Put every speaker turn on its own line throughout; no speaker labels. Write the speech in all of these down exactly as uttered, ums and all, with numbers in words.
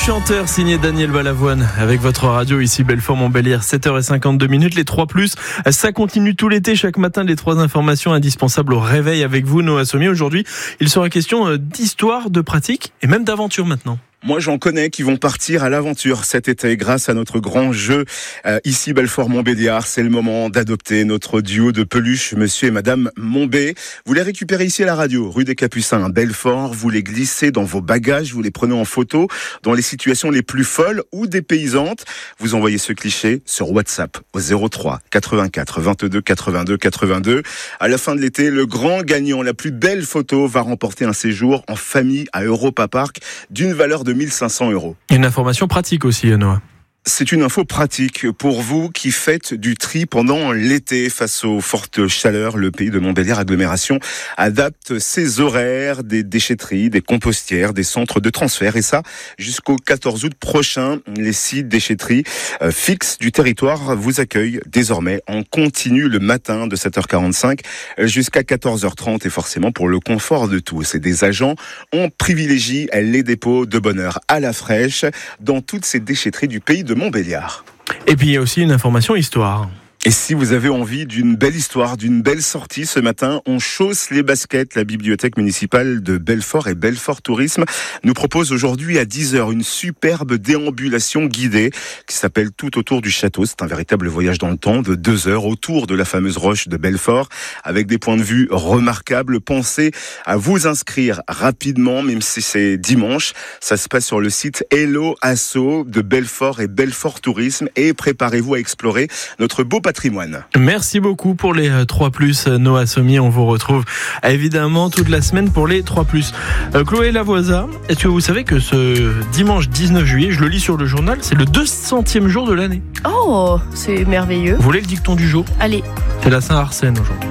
chanteur signé Daniel Balavoine avec votre radio ici Belfort-Montbéliard, sept heures cinquante-deux minutes. Les trois plus, ça continue tout l'été, chaque matin les trois informations indispensables au réveil avec vous Noah Sommier. Aujourd'hui, il sera question d'histoire, de pratique et même d'aventure maintenant.
Moi, j'en connais qui vont partir à l'aventure cet été grâce à notre grand jeu euh, ici Belfort-Montbéliard. C'est le moment d'adopter notre duo de peluches, Monsieur et Madame Mombé. Vous les récupérez ici à la radio, rue des Capucins à Belfort. Vous les glissez dans vos bagages, vous les prenez en photo dans les situations les plus folles ou dépaysantes. Vous envoyez ce cliché sur WhatsApp au zéro trois quatre-vingt-quatre vingt-deux quatre-vingt-deux quatre-vingt-deux. À la fin de l'été, le grand gagnant, la plus belle photo, va remporter un séjour en famille à Europa Park d'une valeur de mille cinq cents euros.
Une information pratique aussi, Noah.
C'est une info pratique pour vous qui faites du tri pendant l'été. Face aux fortes chaleurs, le pays de Montbéliard Agglomération adapte ses horaires des déchetteries, des compostières, des centres de transfert. Et ça, jusqu'au quatorze août prochain, les six déchetteries euh, fixes du territoire vous accueillent désormais en continu le matin de sept heures quarante-cinq jusqu'à quatorze heures trente. Et forcément, pour le confort de tous et des agents, on privilégie les dépôts de bonne heure à la fraîche dans toutes ces déchetteries du pays de Montbéliard.
Et puis il y a aussi une information histoire.
Et si vous avez envie d'une belle histoire, d'une belle sortie ce matin, on chausse les baskets. La bibliothèque municipale de Belfort et Belfort Tourisme nous propose aujourd'hui à dix heures une superbe déambulation guidée qui s'appelle Tout autour du château. C'est un véritable voyage dans le temps de deux heures autour de la fameuse roche de Belfort avec des points de vue remarquables. Pensez à vous inscrire rapidement, même si c'est dimanche. Ça se passe sur le site Hello Asso de Belfort et Belfort Tourisme et préparez-vous à explorer notre beau patrimoine.
Merci beaucoup pour les trois plus, Noah Sommier. On vous retrouve évidemment toute la semaine pour les trois plus. Euh, Chloé Lavoisa, est-ce que vous savez que ce dimanche dix-neuf juillet, je le lis sur le journal, c'est le deux centième jour de l'année.
Oh, c'est merveilleux.
Vous voulez le dicton du jour ?
Allez.
C'est la Saint-Arsène aujourd'hui.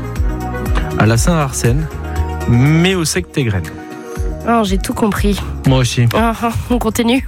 À la Saint-Arsène, mais au sec tes graines.
Oh, j'ai tout compris.
Moi aussi.
Ah, on continue.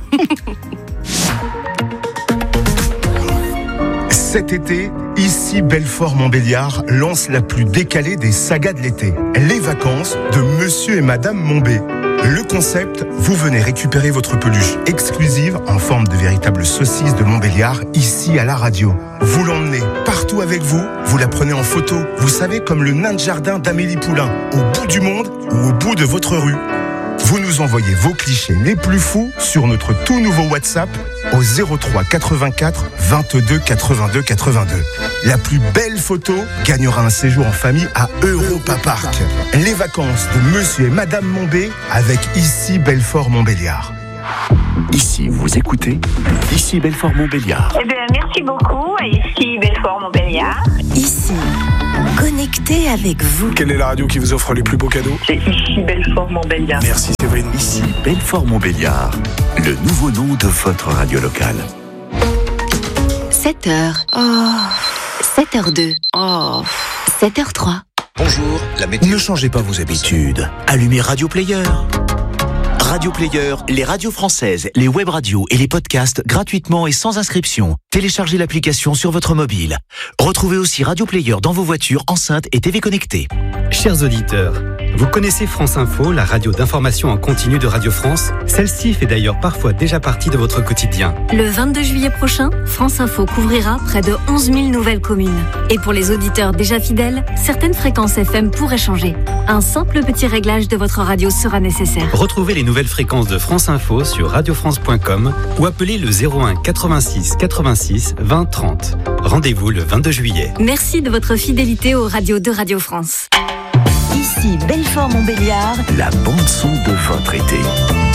Cet été, ici Belfort-Montbéliard lance la plus décalée des sagas de l'été. Les vacances de Monsieur et Madame Mombé. Le concept, vous venez récupérer votre peluche exclusive en forme de véritable saucisse de Montbéliard ici à la radio. Vous l'emmenez partout avec vous, vous la prenez en photo. Vous savez, comme le nain de jardin d'Amélie Poulain, au bout du monde ou au bout de votre rue. Vous nous envoyez vos clichés les plus fous sur notre tout nouveau WhatsApp au zéro trois quatre-vingt-quatre vingt-deux quatre-vingt-deux quatre-vingt-deux. La plus belle photo gagnera un séjour en famille à Europa Park. Les vacances de Monsieur et Madame Mombé avec ici Belfort-Montbéliard.
Ici, vous écoutez Ici Belfort-Montbéliard.
Eh bien, merci beaucoup à Ici Belfort-Montbéliard.
Ici, connecté avec vous.
Quelle est la radio qui vous offre les plus beaux cadeaux ?
C'est Ici Belfort-Montbéliard.
Merci Séverine.
Ici Belfort-Montbéliard, le nouveau nom de votre radio locale.
sept heures. Oh. sept heures deux. Oh. sept heures trois.
Bonjour, la météo. Ne changez pas vos habitudes. Allumez Radio Player. Radio Player, les radios françaises, les web radios et les podcasts gratuitement et sans inscription. Téléchargez l'application sur votre mobile. Retrouvez aussi Radio Player dans vos voitures, enceintes et T V connectées.
Chers auditeurs, vous connaissez France Info, la radio d'information en continu de Radio France ? Celle-ci fait d'ailleurs parfois déjà partie de votre quotidien.
Le vingt-deux juillet prochain, France Info couvrira près de onze mille nouvelles communes. Et pour les auditeurs déjà fidèles, certaines fréquences F M pourraient changer. Un simple petit réglage de votre radio sera nécessaire.
Retrouvez les nouvelles fréquences de France Info sur radio france point com ou appelez le zéro un quatre-vingt-six quatre-vingt-six vingt trente. Rendez-vous le vingt-deux juillet.
Merci de votre fidélité aux radios de Radio France.
Ici Belfort-Montbéliard,
La bande-son de votre été.